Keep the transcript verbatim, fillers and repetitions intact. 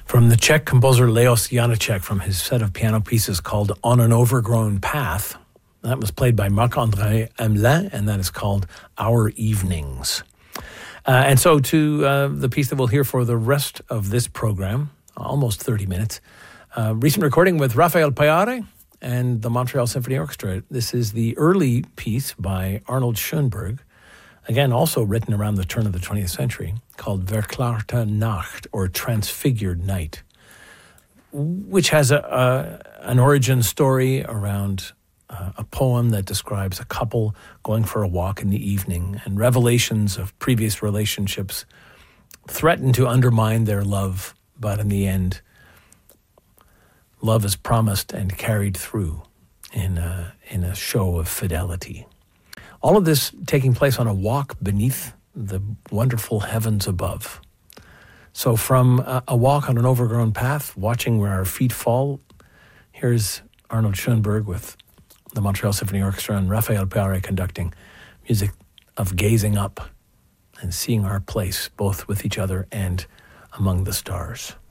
From the Czech composer Leos Janáček, from his set of piano pieces called On an Overgrown Path. That was played by Marc-André Hamelin, and that is called Our Evenings. Uh, and so to uh, the piece that we'll hear for the rest of this program, almost thirty minutes, uh, recent recording with Rafael Payare and the Montreal Symphony Orchestra. This is the early piece by Arnold Schoenberg, again, also written around the turn of the twentieth century, called Verklarte Nacht, or Transfigured Night, which has a, a an origin story around uh, a poem that describes a couple going for a walk in the evening, and revelations of previous relationships threaten to undermine their love, but in the end, love is promised and carried through in a, in a show of fidelity. All of this taking place on a walk beneath the wonderful heavens above. So from a, a walk on an overgrown path, watching where our feet fall, here's Arnold Schoenberg with the Montreal Symphony Orchestra and Rafael Payare conducting music of gazing up and seeing our place both with each other and among the stars.